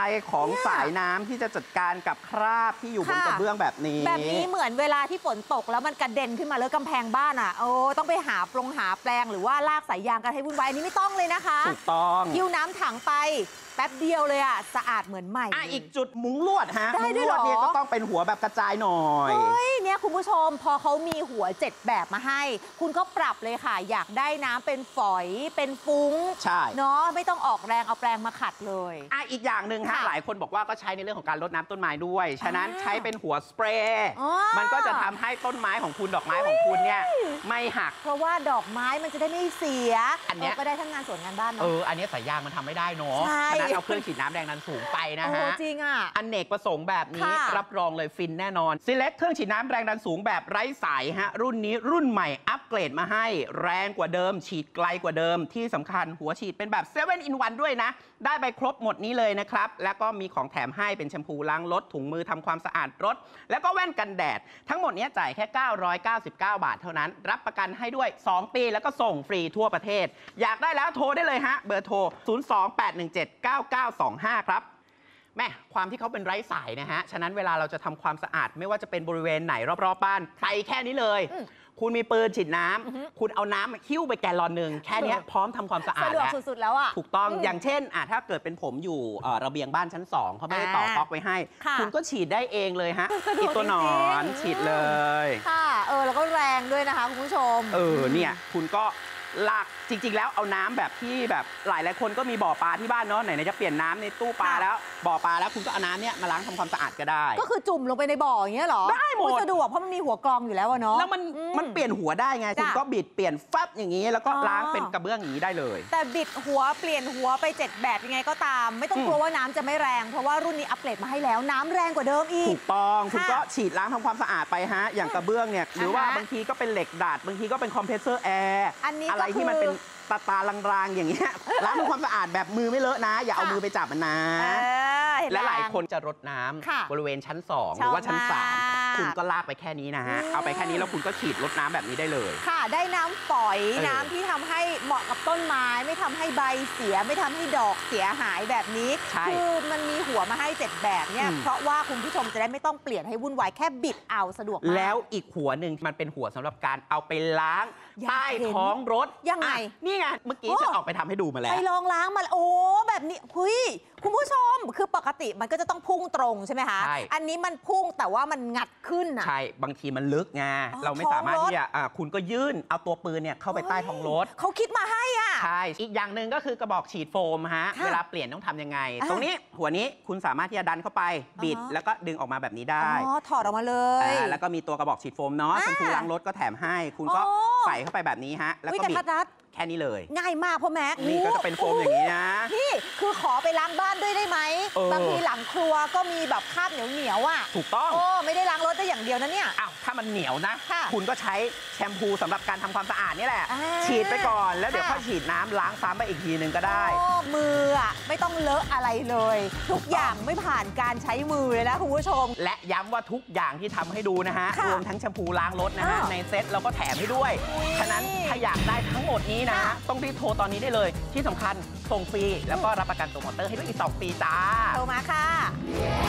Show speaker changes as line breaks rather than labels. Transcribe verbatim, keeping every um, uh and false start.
ของสายน้ำที่จะจัดการกับคราบที่อยู่บนกระเบื้องแบบนี้
แบบนี้เหมือนเวลาที่ฝนตกแล้วมันกระเด็นขึ้นมาเลยกำแพงบ้านอ่ะโอ้ต้องไปหาปรงหาแปลงหรือว่าลากสายยางกันให้วุ่นวายอันนี้ไม่ต้องเลยนะคะ
ถูกต้อง
หิ้วน้ำถังไปแป๊บเดียวเลยอ่ะสะอาดเหมือนใหม่
อ่ะอีกจุดมุ้งลวดฮะ
ได้ด้วยเหรอ
มุ้งลวดเนี่ยก็ต้องเป็นหัวแบบกระจายหน่อย
เฮ้ยเนี่ยคุณผู้ชมพอเขามีหัวเจ็ดแบบมาให้คุณก็ปรับเลยค่ะอยากได้น้ำเป็นฝอยเป็นฟุ้ง
ใช่
เนาะไม่ต้องออกแรงเอาแปรงมาขัดเลย
อ่ะอีกอย่างหนึ่งฮะหลายคนบอกว่าก็ใช้ในเรื่องของการรดน้ำต้นไม้ด้วยฉะนั้นใช้เป็นหัวสเปรย์มันก็จะทำให้ต้นไม้ของคุณดอกไม้ของคุณเนี่ยไม่หัก
เพราะว่าดอกไม้มันจะได้ไม่เสียอันนี้ก็ได้ทั้งงานสวนงานบ้านเนาะ
เอออันนี้สายยางมันทำไม่ได้เนาะฉะนั้นเอาเครื่องฉีดน้ำแรงดันสูงไปนะฮะ
จริงอ่ะ
อเนกประสงค์แบบนี้รับรองเลยฟินแน่นอน Select เครื่องฉีดน้ำแรงดันสูงแบบไร้สายฮะรุ่นนี้รุ่นใหม่อัปเกรดมาให้แรงกว่าเดิมฉีดไกลกว่าเดิมที่สำคัญหัวฉีดเป็นแบบเซเว่น in วัน ด้วยนะได้ไปครบหมดนี้เลยนะครับแล้วก็มีของแถมให้เป็นแชมพูล้างรถถุงมือทำความสะอาดรถแล้วก็แว่นกันแดดทั้งหมดนี้จ่ายแค่เก้าร้อยเก้าสิบเก้าบาทเท่านั้นรับประกันให้ด้วยสองปีแล้วก็ส่งฟรีทั่วประเทศอยากได้แล้วโทรได้เลยฮะเบอร์โทรศูนย์ สอง แปด หนึ่ง เจ็ด เก้า เก้า สอง ห้าครับแม่ความที่เขาเป็นไร้สายนะฮะฉะนั้นเวลาเราจะทำความสะอาดไม่ว่าจะเป็นบริเวณไหนรอบๆบ้านไปแค่นี้เลยคุณมีปืนฉีดน้ำคุณเอาน้ำหิ้วไปแกลลอนหนึ่งแค่นี้พร้อมทำความสะอาด
สะดวกสุดๆแล้วอ่ะ
ถูกต้องอย่างเช่นอ่ะถ้าเกิดเป็นผมอยู่ระเบียงบ้านชั้นสองเขาไม่ได้ต่อก๊อกไว้ให้คุณก็ฉีดได้เองเลยฮะอีกตัวหนอนฉีดเลย
ค่ะเออแล้วก็แรงด้วยนะคะคุณผู้ชม
เออเนี่ยคุณก็ลากจริงๆแล้วเอาน้ำแบบที่แบบหลายหลายคนก็มีบ่อปลาที่บ้านเนาะไหนๆจะเปลี่ยนน้ำในตู้ปลาแล้วบ่อปลาแล้วคุณก็เอาน้ำเนี้ยมาล้างทำความสะอาดก็ได้
ก็คือจุ่มลงไปในบ่ออย่างเงี้ยหรอ
ได้หมด
สะดวกเพราะมันมีหัวกรองอยู่แล้วเนาะ
แล้วมันมันเปลี่ยนหัวได้ไงคุณก็บิดเปลี่ยนฟับอย่างนี้แล้วก็ล้างเป็นกระเบื้องอย่างนี้ได้เลย
แต่บิดหัวเปลี่ยนหัวไปเจ็ดแบบยังไงก็ตามไม่ต้องกลัวว่าน้ำจะไม่แรงเพราะว่ารุ่นนี้อัปเกรดมาให้แล้วน้ำแรงกว่าเดิมอีก
ถูกต้องคุณก็ฉีดล้างทำความสะอาดไปฮะอย่างกระเบื้องเนี่ยหรือว่าบางทีก็เป็นเหล็กดัดบางทีก็เป็นคอมเพรสเซอร์แอร์อะไรที่มันเป็นตาตาลางๆอย่างเงี้ยล้างทำความสะอาดแบบมือไม่เลอะนะอย่าเอามือไปจับมันนะและหลายคนจะรดน้ำบริเวณชั้นสองหรือว่าชั้นสามคุณก็ลากไปแค่นี้นะฮะเอาไปแค่นี้แล้วคุณก็ฉีดรดน้ำแบบนี้ได้เลย
ค่ะได้น้ำฝอยน้ำที่ทำให้เหมาะกับต้นไม้ไม่ทำให้ใบเสียไม่ทำให้ดอกเสียหายแบบนี้คือมันมีหัวมาให้เจ็ดแบบเนี่ยเพราะว่าคุณผู้ชมจะได้ไม่ต้องเปลี่ยนให้วุ่นวายแค่บิดเอาสะดวก
แล้วอีกหัวหนึ่งมันเป็นหัวสำหรับการเอาไปล้างใต้ท้องรถ
ยังไง
นี่ไงเมื่อกี้ฉันออกไปทำให้ดูมาแล้ว
ไปลองล้างมาโอ้แบบนี้คุยคุณผู้ชมคือปกติมันก็จะต้องพุ่งตรงใช่ไหมคะอันนี้มันพุ่งแต่ว่ามันงัดขึ้นอ่ะ
ใช่บางทีมันลึกไงเราไม่สามารถที่จะคุณก็ยื่นเอาตัวปืนเนี่ยเข้าไปใต้ท้องรถ
เขาคิดมาให้อ่ะ
ใช่อีกอย่างหนึ่งก็คือกระบอกฉีดโฟมฮะเวลาเปลี่ยนต้องทำยังไงตรงนี้หัวนี้คุณสามารถที่จะดันเข้าไปบิดแล้วก็ดึงออกมาแบบนี้ได้
อ๋อถอดออกมาเลย
แล้วก็มีตัวกระบอกฉีดโฟมเนาะแชมพูล้างรถก็แถมให้คุณก็ใส่เข้าไปแบบนี้ฮะแล้วก็บิดแค่นี้เลย
ง่ายมากพ่อแม็ก
นี่ก็จะเป็นโฟมอย่างนี้นะ
นี่คือขอไปล้างบ้านด้วยได้ไหมบางทีหลังครัวก็มีแบบคราบเหนียวเหนียวอ่ะ
ถูกต้อง
โอ้ไม่ได้ล้างรถได้อย่างเดียวนะเนี่ย
อ้าวถ้ามันเหนียวนะคุณก็ใช้แชมพูสำหรับการทำความสะอาดนี่แหละฉีดไปก่อนแล้วเดี๋ยวค่อยฉีดน้ำล้างซ้ำไปอีกทีนึงก็ได้
มืออ่ะไม่ต้องเลอะอะไรเลยทุกอย่างไม่ผ่านการใช้มือเลยนะคุณผู้ชม
และย้ำว่าทุกอย่างที่ทำให้ดูนะฮะรวมทั้งแชมพูล้างรถนะฮะในเซ็ตเราก็แถมให้ด้วยฉะนั้นถ้าอยากได้ทั้งหมดนี้นะต้องรีบโทรตอนนี้ได้เลยที่สำคัญส่งฟรีแล้วก็รับประกันตัวมอเตอร์ให้ด้วยอีกสองปีจ้า
โทรมาค่ะ